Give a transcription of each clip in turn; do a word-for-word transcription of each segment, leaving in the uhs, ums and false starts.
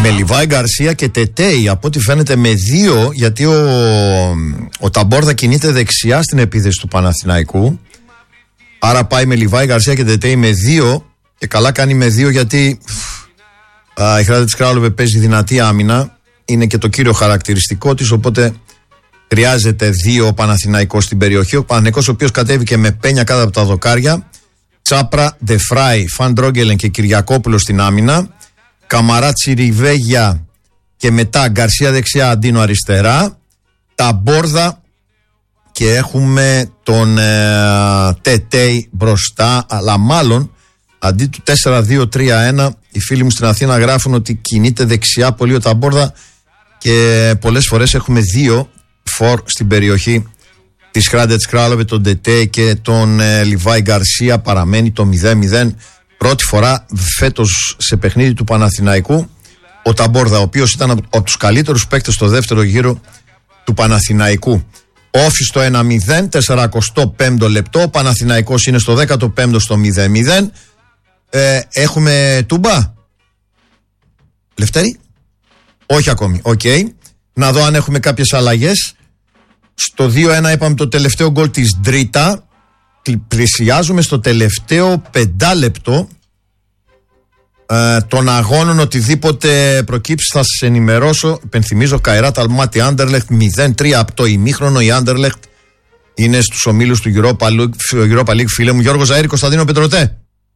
Με Λιβάη Γκαρσία και Τετέι, από ό,τι φαίνεται με δύο, γιατί ο, ο Ταμπόρδα κινείται δεξιά στην επίθεση του Παναθηναϊκού. Άρα πάει με Λιβάη Γκαρσία και Τετέι με δύο. Και καλά κάνει με δύο, γιατί α, η Hrádec Králové παίζει δυνατή άμυνα. Είναι και το κύριο χαρακτηριστικό της. Οπότε χρειάζεται δύο ο Παναθηναϊκός στην περιοχή. Ο Παναθηναϊκός, ο οποίος κατέβηκε με Πένια κάτω από τα δοκάρια. Τσάπρα, Ντεφράι, Φαν Ντρόγκελεν και Κυριακόπουλο στην άμυνα. Καμαρά, Τσιριβέγια και μετά Γκαρσία δεξιά, Αντίνο αριστερά. Ταμπόρδα και έχουμε τον ε, Τετέι μπροστά. Αλλά μάλλον αντί του τέσσερα δύο τρία ένα, οι φίλοι μου στην Αθήνα γράφουν ότι κινείται δεξιά πολύ ο Ταμπόρδα και πολλές φορές έχουμε δύο φορ στην περιοχή της Hrádec Králové, τον Τετέι και τον ε, Λιβάη Γκαρσία. Παραμένει το μηδέν μηδέν. Πρώτη φορά φέτος σε παιχνίδι του Παναθηναϊκού ο Ταμπόρδα, ο οποίος ήταν από τους καλύτερους παίκτες στο δεύτερο γύρο του Παναθηναϊκού. Όφι στο ένα μηδέν, σαράντα πέντε λεπτό. Ο Παναθηναϊκός είναι στο δέκατο πέμπτο στο μηδέν μηδέν. Ε, έχουμε Τούμπα. Λευτέρη. Όχι ακόμη. Οκ. Okay. Να δω αν έχουμε κάποιες αλλαγές. Στο δύο ένα είπαμε το τελευταίο γκολ της Ντρίτα. Πλησιάζουμε στο τελευταίο πεντάλεπτο ε, των αγώνων. Οτιδήποτε προκύψει θα σας ενημερώσω. Υπενθυμίζω Καϊράτ Αλμάτι Άντερλεχτ μηδέν τρία από το ημίχρονο. Η Άντερλεχτ είναι στους ομίλους του Europa League, Europa League. Φίλε μου Γιώργο Ζαΐρη, Κωνσταντίνο Πετρωτέ.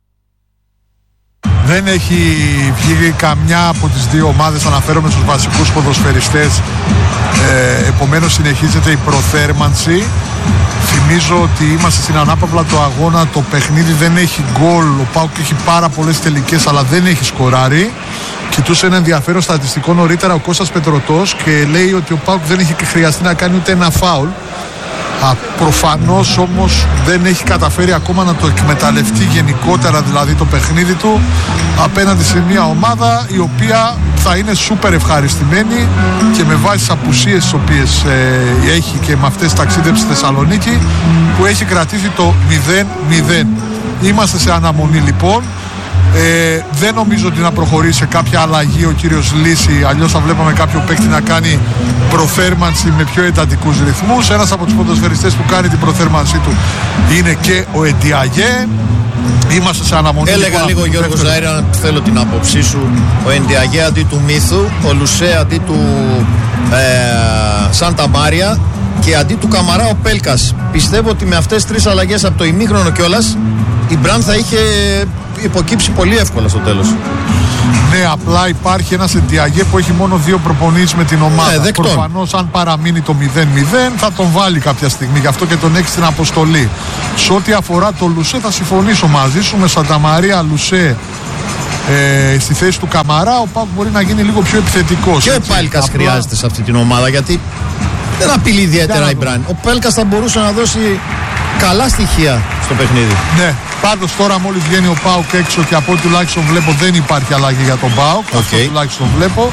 Δεν έχει βγει καμιά από τις δύο ομάδες, αναφέρομαι στους βασικούς ποδοσφαιριστές. Ε, επομένως συνεχίζεται η προθέρμανση. Θυμίζω ότι είμαστε στην ανάπαυλα του αγώνα. Το παιχνίδι δεν έχει γκολ. Ο ΠΑΟΚ έχει πάρα πολλές τελικές, αλλά δεν έχει σκοράρει. Κοιτούσε ένα ενδιαφέρον στατιστικό νωρίτερα ο Κώστας Πετρωτός και λέει ότι ο ΠΑΟΚ δεν έχει χρειαστεί να κάνει ούτε ένα φάουλ. Α, προφανώς όμως δεν έχει καταφέρει ακόμα να το εκμεταλλευτεί γενικότερα, δηλαδή το παιχνίδι του, απέναντι σε μια ομάδα η οποία θα είναι σούπερ ευχαριστημένη και με βάση τις απουσίες τις οποίες ε, έχει και με αυτές ταξίδεψη στη Θεσσαλονίκη, που έχει κρατήσει το μηδέν μηδέν. Είμαστε σε αναμονή λοιπόν. Ε, δεν νομίζω ότι να προχωρήσει σε κάποια αλλαγή ο κύριος Λύση, αλλιώς θα βλέπαμε κάποιο παίκτη να κάνει προθέρμανση με πιο εντατικούς ρυθμούς. Ένας από τους ποδοσφαιριστές που κάνει την προθέρμανσή του είναι και ο Εντιαγέ. Είμαστε σε αναμονή. Έλεγα λίγο, λίγο Γιώργο Ζαΐρη, αν θέλω την άποψή σου. Ο Εντιαγέ αντί του Μίθου, ο Λουσέ αντί του ε, Σάντα Μάρια και αντί του Καμαρά ο Πέλκας. Πιστεύω ότι με αυτές τις τρεις αλλαγές από το ημίχρονο κιόλας η Μπραν θα είχε υποκύψει πολύ εύκολα στο τέλος. Ναι, απλά υπάρχει ένας Εντιαγέ που έχει μόνο δύο προπονήσεις με την ομάδα. Ναι, προφανώς αν παραμείνει το μηδέν μηδέν θα τον βάλει κάποια στιγμή, γι' αυτό και τον έχει στην αποστολή. Σε ό,τι αφορά το Λουσέ θα συμφωνήσω μαζί σου, με Σάντα Μάρια, Λουσέ ε, στη θέση του Καμαρά ο ΠΑΟΚ μπορεί να γίνει λίγο πιο επιθετικός. Και έτσι, ο Πέλκας απλά χρειάζεται σε αυτή την ομάδα, γιατί δεν απειλεί ιδιαίτερα η Μπραν. Ο Πέλκας θα μπορούσε να δώσει καλά στοιχεία στο παιχνίδι. Ναι, πάντως τώρα μόλις βγαίνει ο ΠΑΟΚ έξω και από ό,τι τουλάχιστον βλέπω δεν υπάρχει αλλαγή για τον ΠΑΟΚ. Okay. Αυτό τουλάχιστον βλέπω.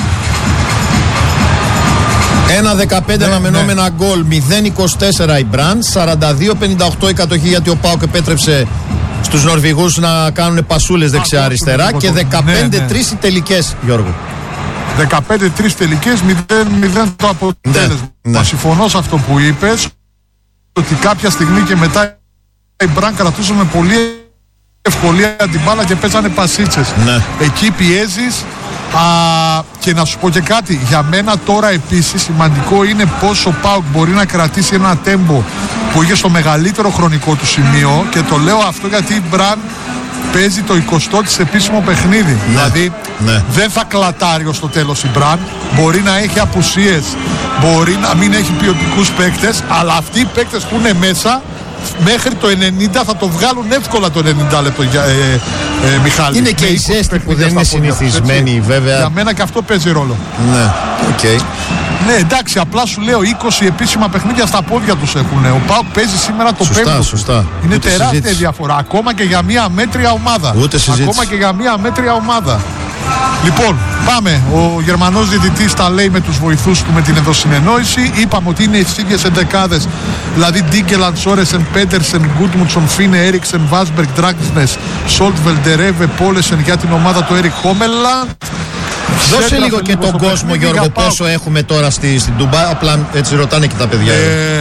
ένα δεκαπέντε ναι, αναμενόμενα ναι. γκολ, μηδέν είκοσι τέσσερα η Μπραν, σαράντα δύο πενήντα οκτώ η κατοχή, γιατί ο ΠΑΟΚ επέτρεψε στους Νορβηγούς να κάνουν πασούλες δεξιά-αριστερά και δεκαπέντε τρία ναι, ναι. οι τελικές, Γιώργο. δεκαπέντε τρία τελικές, μηδέν μηδέν το αποτέλεσμα. Ναι, ναι. Συμφωνώ σε αυτό που είπες, ότι κάποια στιγμή και μετά η Μπραν κρατούσε με πολύ ευκολία την μπάλα και παίζανε πασίτσες. Ναι. Εκεί πιέζεις. Α, και να σου πω και κάτι, για μένα τώρα επίσης σημαντικό είναι πώς ο ΠΑΟΚ μπορεί να κρατήσει ένα τέμπο που είχε στο μεγαλύτερο χρονικό του σημείο, και το λέω αυτό γιατί η Μπραν παίζει το εικοστό της επίσημο παιχνίδι. Ναι. Δηλαδή ναι. δεν θα κλατάρει ως το τέλος η Μπραν, μπορεί να έχει απουσίες, μπορεί να μην έχει ποιοτικούς παίκτες, αλλά αυτοί οι παίκτες που είναι μέσα μέχρι το ενενήντα θα το βγάλουν εύκολα το ενενήντα λεπτό, ε, ε, ε, Μιχάλη. Είναι και η ζέστη που δεν είναι συνηθισμένη, βέβαια. Για μένα και αυτό παίζει ρόλο. Ναι, οκ. Okay. Ναι, εντάξει, απλά σου λέω είκοσι επίσημα παιχνίδια στα πόδια τους έχουν. Ο ΠΑΟΚ παίζει σήμερα το σωστά, πέμπτο. Σωστά. Είναι ούτε τεράστια συζήτηση. διαφορά. Ακόμα και για μια μέτρια ομάδα. Ούτε συζήτηση. Ακόμα και για μια μέτρια ομάδα. Λοιπόν, πάμε. Ο Γερμανός διαιτητής τα λέει με τους βοηθούς του με την ενδοσυνεννόηση. Είπαμε ότι είναι οι ίδιες εντεκάδες. Δηλαδή Ντίγκελαντ, Σόρεσεν, Πέτερσεν, Γκούτμουτσον, Φίνε, Έριξεν, Βάσμπεργκ, Ντράξνες, Σόλτβελ, Ντερέβε, Πόλεσεν για την ομάδα του Έρικ Χόμελαντ. Δώσε λίγο και τον κόσμο, Γιώργο, πόσο έχουμε τώρα στη, στην Ντουμπάι. Απλά έτσι ρωτάνε και τα παιδιά.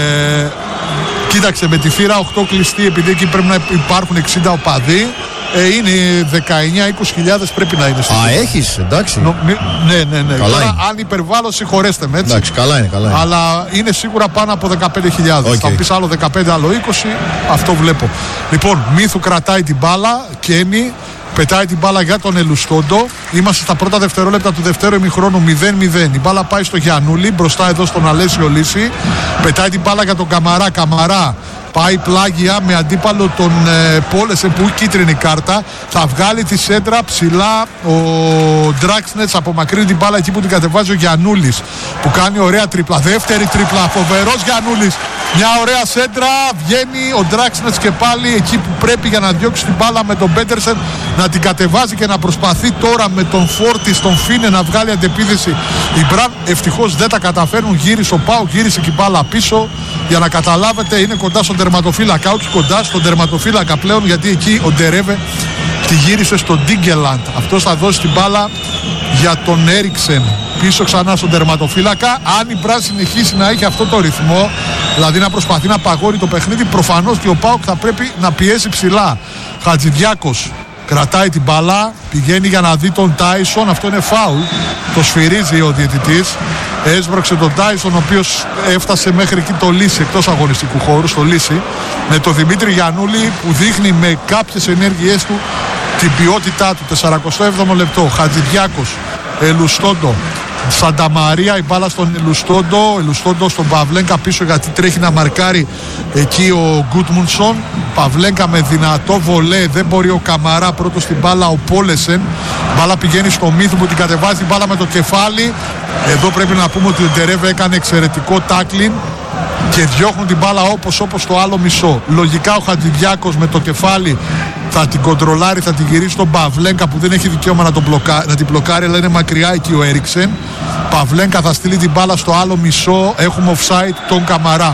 Ε, κοίταξε, με τη θύρα οκτώ κλειστή, επειδή εκεί πρέπει να υπάρχουν εξήντα οπαδοί. Ε, είναι δεκαεννιά με είκοσι χιλιάδες πρέπει να είναι. Α, έχεις, εντάξει. Νο, ναι, ναι, ναι. Καλά. Τώρα, αν υπερβάλλω, συγχωρέστε με, έτσι. Εντάξει, καλά είναι, καλά είναι. Αλλά είναι σίγουρα πάνω από δεκαπέντε χιλιάδες. Okay. Θα πεις άλλο δεκαπέντε, άλλο είκοσι. Αυτό βλέπω. Λοιπόν, Μύθου κρατάει την μπάλα. Κένι πετάει την μπάλα για τον Ελουστόντο. Είμαστε στα πρώτα δευτερόλεπτα του δευτέρου ημιχρόνου μηδέν μηδέν. Η μπάλα πάει στο Γιαννούλη, μπροστά εδώ στον Αλέσιο Λύση. Πετάει την μπάλα για τον Καμαρά. Καμαρά πάει πλάγια με αντίπαλο τον ε, Πόλεσεν που έχει κίτρινη κάρτα. Θα βγάλει τη σέντρα ψηλά. Ο Ντράξνετς απομακρύνει την μπάλα εκεί που την κατεβάζει ο Γιαννούλης, που κάνει ωραία τρίπλα. Δεύτερη τρίπλα. Φοβερός Γιαννούλης. Μια ωραία σέντρα. Βγαίνει ο Ντράξνετς και πάλι εκεί που πρέπει για να διώξει την μπάλα με τον Πέτερσεν, να την κατεβάζει και να προσπαθεί τώρα με τον Φόρτη στον Φίνε να βγάλει αντεπίθεση. Οι Μπραν ευτυχώς δεν τα καταφέρνουν. Γύρισε ο Πάου, γύρισε και η μπάλα πίσω. Για να καταλάβετε, είναι κοντά στον τερματοφύλακα, όχι κοντά στον τερματοφύλακα πλέον, γιατί εκεί ο Ντερέβε τη γύρισε στον Ντίγκελαντ. Αυτός θα δώσει την μπάλα για τον Έριξεν πίσω ξανά στον τερματοφύλακα. Αν η Μπραν συνεχίσει να έχει αυτό το ρυθμό, δηλαδή να προσπαθεί να παγώνει το παιχνίδι, προφανώς και ο ΠΑΟΚ θα πρέπει να πιέσει ψηλά. Χατζηδιάκος κρατάει την μπάλα, πηγαίνει για να δει τον Τάισον. Αυτό είναι φάουλ. Το σφυρίζει ο διαιτητής. Έσπρωξε τον Τάισον, ο οποίος έφτασε μέχρι εκεί το Λύση, εκτός αγωνιστικού χώρου, στο Λύση, με τον Δημήτρη Γιαννούλη που δείχνει με κάποιες ενέργειές του την ποιότητά του. σαράντα έβδομο λεπτό. Χατζηδιάκος, Ελουστόντο, Σανταμαρία, η μπάλα στον Ελουστόντο. Ελουστόντο στον Παυλένκα πίσω, γιατί τρέχει να μαρκάρει εκεί ο Γκούτμουνσον. Παυλένκα με δυνατό βολέ, δεν μπορεί ο Καμαρά, πρώτο στην μπάλα ο Πόλεσεν. Μπάλα πηγαίνει στο Μύθου που την κατεβάζει την μπάλα με το κεφάλι. Εδώ πρέπει να πούμε ότι ο Ντερέβε έκανε εξαιρετικό τάκλιν και διώχνουν την μπάλα όπως όπως το άλλο μισό. Λογικά ο Χατζηδιάκος με το κεφάλι θα την κοντρολάρει, θα την γυρίσει στον Παυλένκα που δεν έχει δικαίωμα να, τον μπλοκα... να την μπλοκάρει, αλλά είναι μακριά εκεί ο Έριξεν. Παυλένκα θα στείλει την μπάλα στο άλλο μισό. Έχουμε offside τον Καμαρά.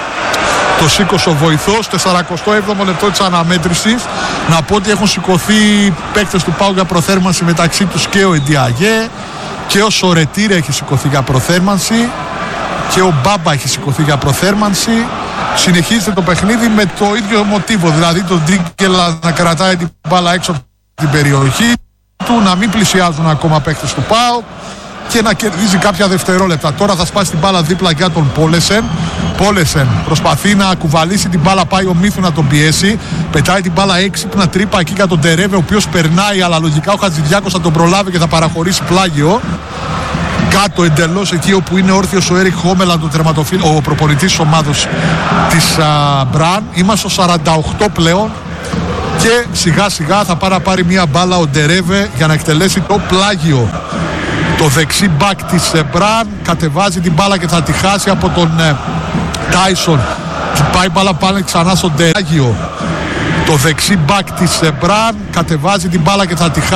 Το σήκωσε ο βοηθός. σαράντα έβδομο λεπτό της αναμέτρησης. Να πω ότι έχουν σηκωθεί παίκτες του ΠΑΟΚ για προθέρμανση, μεταξύ τους και ο Εντιαγέ και ο Σορετήρη έχει σηκωθεί για προθέρμανση και ο Μπάμπα έχει σηκωθεί για προθέρμανση. Συνεχίζεται το παιχνίδι με το ίδιο μοτίβο, δηλαδή τον Ντίγκελα να κρατάει την μπάλα έξω από την περιοχή του, να μην πλησιάζουν ακόμα παίκτες του ΠΑΟΚ και να κερδίζει κάποια δευτερόλεπτα. Τώρα θα σπάσει την μπάλα δίπλα για τον Πόλεσεν. Πόλεσεν προσπαθεί να κουβαλήσει την μπάλα, πάει ο Μύθου να τον πιέσει. Πετάει την μπάλα έξυπνα τρύπα εκεί για τον Ντερέβε, ο οποίος περνάει, αλλά λογικά ο Χατζηδιάκος θα τον προλάβει και θα παραχωρήσει πλάγιο. Κάτω εντελώς εκεί όπου είναι όρθιος ο Έρικ Χόμελαν, το τερματοφύλακα, ο προπονητής της ομάδος της α, Μπραν. Είμαστε στο σαράντα οκτώ πλέον και σιγά σιγά θα πάρει, πάρει μια μπάλα ο Ντερέβε για να εκτελέσει το πλάγιο. Το δεξί μπακ της Μπραν κατεβάζει την μπάλα και θα τη χάσει από τον ε, Τάισον. Πάει μπάλα πάνε ξανά στον Ντεράγιο. Το δεξί μπακ της Μπραν κατεβάζει την μπάλα και θα τη χάσει.